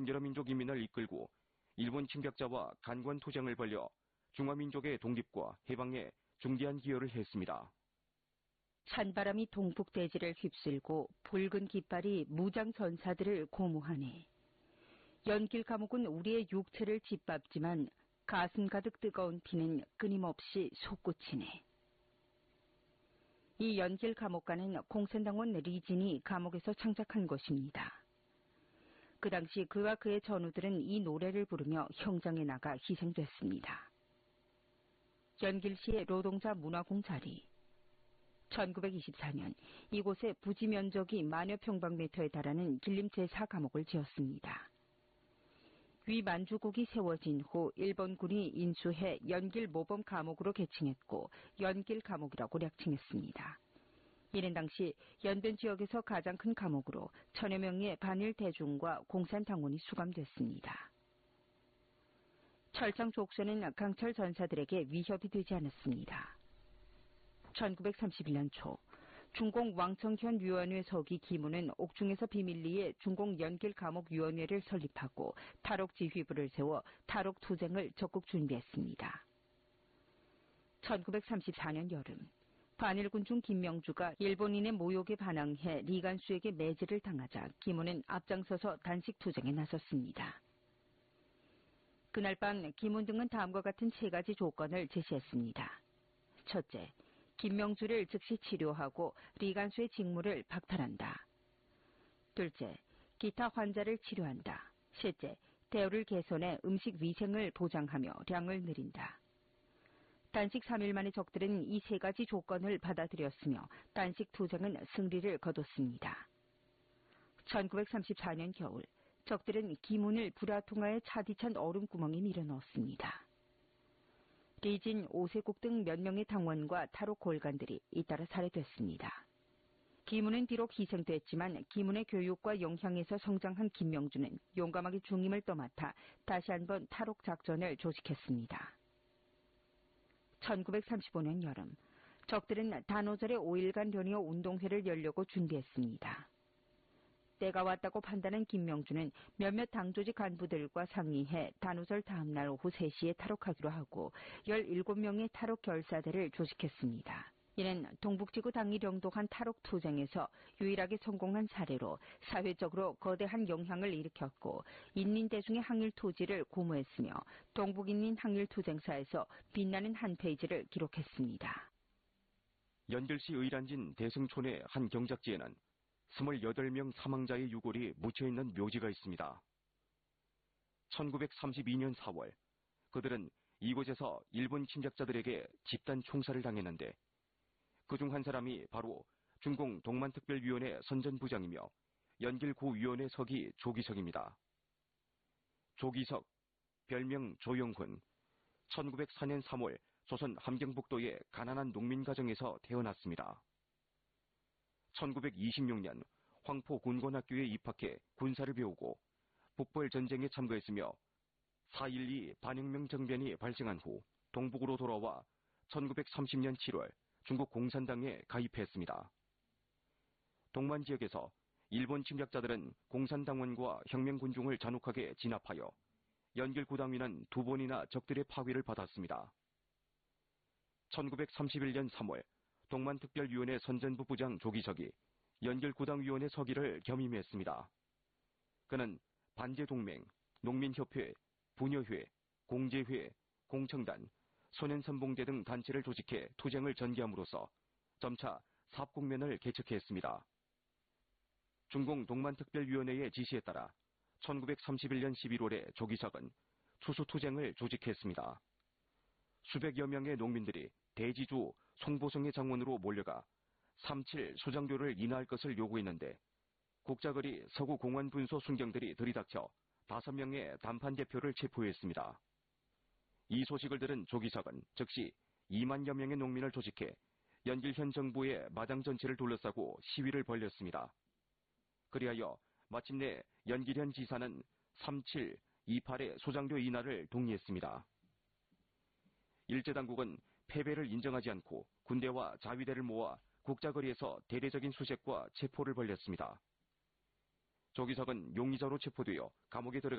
원자로민족 인민을 이끌고 일본 침략자와 간관 투쟁을 벌여 중화민족의 독립과 해방에 중대한 기여를 했습니다. 찬바람이 동북대지를 휩쓸고 붉은 깃발이 무장 전사들을 고무하네. 연길 감옥은 우리의 육체를 짓밟지만 가슴 가득 뜨거운 피는 끊임없이 솟구치네. 이 연길 감옥가는 공산당원 리진이 감옥에서 창작한 것입니다. 그 당시 그와 그의 전우들은 이 노래를 부르며 형장에 나가 희생됐습니다. 연길시의 노동자 문화공 자리. 1924년 이곳에 부지 면적이 만여 평방미터에 달하는 길림 제4감옥을 지었습니다. 위 만주국이 세워진 후 일본군이 인수해 연길 모범 감옥으로 개칭했고 연길 감옥이라고 略칭했습니다. 이는 당시 연변 지역에서 가장 큰 감옥으로 천여 명의 반일 대중과 공산당원이 수감됐습니다. 철창 족쇄는 강철 전사들에게 위협이 되지 않았습니다. 1931년 초 중공 왕청현 위원회 서기 기무는 옥중에서 비밀리에 중공 연길 감옥위원회를 설립하고 탈옥 지휘부를 세워 탈옥 투쟁을 적극 준비했습니다. 1934년 여름 반일군 중 김명주가 일본인의 모욕에 반항해 리간수에게 매질을 당하자 기무는 앞장서서 단식 투쟁에 나섰습니다. 그날 밤 기문 등은 다음과 같은 세 가지 조건을 제시했습니다. 첫째, 김명주를 즉시 치료하고 리간수의 직무를 박탈한다. 둘째, 기타 환자를 치료한다. 셋째, 대우를 개선해 음식 위생을 보장하며 량을 늘린다. 단식 3일 만에 적들은 이 세 가지 조건을 받아들였으며 단식 투쟁은 승리를 거뒀습니다. 1934년 겨울 적들은 기문을 불화통화에 차디찬 얼음구멍에 밀어넣었습니다. 리진, 오세국 등 몇 명의 당원과 탈옥 골간들이 잇따라 살해됐습니다. 기문은 비록 희생됐지만 기문의 교육과 영향에서 성장한 김명주는 용감하게 중임을 떠맡아 다시 한번 탈옥 작전을 조직했습니다. 1935년 여름 적들은 단오절의 5일간 연이어 운동회를 열려고 준비했습니다. 때가 왔다고 판단한 김명주는 몇몇 당조직 간부들과 상의해 단오절 다음날 오후 3시에 탈옥하기로 하고 17명의 탈옥 결사대를 조직했습니다. 이는 동북지구 당이 령독한 탈옥 투쟁에서 유일하게 성공한 사례로 사회적으로 거대한 영향을 일으켰고 인민대중의 항일 투지를 고무했으며 동북인민 항일 투쟁사에서 빛나는 한 페이지를 기록했습니다. 연길시 의란진 대승촌의 한 경작지에는 28명 사망자의 유골이 묻혀있는 묘지가 있습니다. 1932년 4월 그들은 이곳에서 일본 침략자들에게 집단 총살을 당했는데 그중 한 사람이 바로 중공 동만특별위원회 선전부장이며 연길고위원회 서기 조기석입니다. 조기석, 별명 조영훈, 1904년 3월 조선 함경북도의 가난한 농민 가정에서 태어났습니다. 1926년 황포군권학교에 입학해 군사를 배우고 북벌전쟁에 참가했으며 4.12 반혁명政변이 발생한 후 동북으로 돌아와 1930년 7월 중국 공산당에 가입했습니다. 동만 지역에서 일본 침략자들은 공산당원과 혁명군중을 잔혹하게 진압하여 연길구당위는 2번이나 적들의 파위를 받았습니다. 1931년 3월 동만특별위원회 선전부 부장 조기석이 연길구당위원회 서기를 겸임했습니다. 그는 반제동맹, 농민협회, 부녀회, 공제회, 공청단, 소년선봉대 등 단체를 조직해 투쟁을 전개함으로써 점차 사업국면을 개척했습니다. 중공 동만특별위원회의 지시에 따라 1931년 11월에 조기석은 추수투쟁을 조직했습니다. 수백여 명의 농민들이 대지주 송보성의 정원으로 몰려가 3.7 수장료를 인하할 것을 요구했는데 국자거리 서구 공원 분소 순경들이 들이닥쳐 5명의 단판 대표를 체포했습니다. 이 소식을 들은 조기석은 즉시 2만여 명의 농민을 조직해 연길현 정부의 마당 전체를 둘러싸고 시위를 벌였습니다. 그리하여 마침내 연길현 지사는 3.7, 2.8의 소장료 인하를 동의했습니다. 일제당국은 패배를 인정하지 않고 군대와 자위대를 모아 국자거리에서 대대적인 수색과 체포를 벌였습니다. 조기석은 용의자로 체포되어 감옥에 들어가